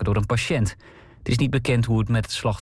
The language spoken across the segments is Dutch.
neergestoken door een patiënt. Het is niet bekend hoe het met het slachtoffer.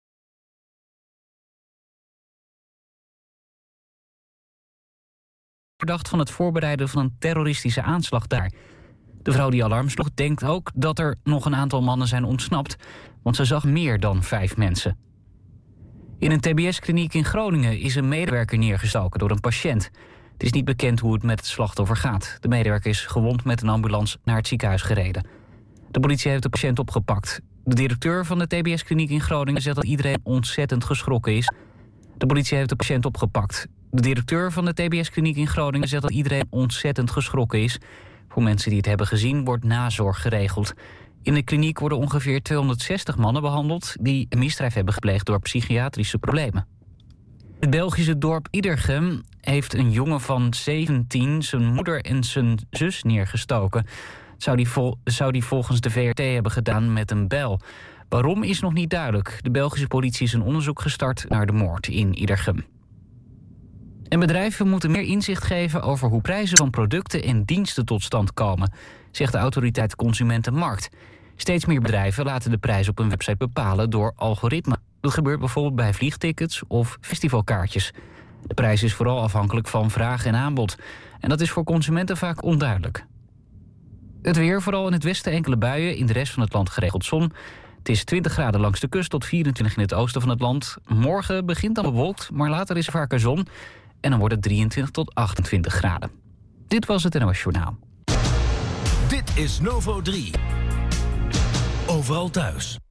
Verdacht van het voorbereiden van een terroristische aanslag daar. De vrouw die alarm sloeg denkt ook dat er nog een aantal mannen zijn ontsnapt, want ze zag meer dan 5 mensen. In een TBS-kliniek in Groningen is een medewerker neergestoken door een patiënt. Het is niet bekend hoe het met het slachtoffer gaat. De medewerker is gewond met een ambulance naar het ziekenhuis gereden. De politie heeft de patiënt opgepakt. De directeur van de TBS-kliniek in Groningen zegt dat iedereen ontzettend geschrokken is. De politie heeft de patiënt opgepakt. De directeur van de TBS-kliniek in Groningen zegt dat iedereen ontzettend geschrokken is. Voor mensen die het hebben gezien wordt nazorg geregeld. In de kliniek worden ongeveer 260 mannen behandeld die een misdrijf hebben gepleegd door psychiatrische problemen. Het Belgische dorp Iedergem heeft een jongen van 17 zijn moeder en zijn zus neergestoken. Zou die volgens de VRT hebben gedaan met een bijl. Waarom is nog niet duidelijk. De Belgische politie is een onderzoek gestart naar de moord in Iedergem. En bedrijven moeten meer inzicht geven over hoe prijzen van producten en diensten tot stand komen, zegt de autoriteit Consumentenmarkt. Steeds meer bedrijven laten de prijs op hun website bepalen door algoritme. Dat gebeurt bijvoorbeeld bij vliegtickets of festivalkaartjes. De prijs is vooral afhankelijk van vraag en aanbod. En dat is voor consumenten vaak onduidelijk. Het weer, vooral in het westen enkele buien, in de rest van het land geregeld zon. Het is 20 graden langs de kust tot 24 in het oosten van het land. Morgen begint dan bewolkt, maar later is er vaker zon. En dan wordt het 23 tot 28 graden. Dit was het NOS Journaal. Dit is Novo 3. Overal thuis.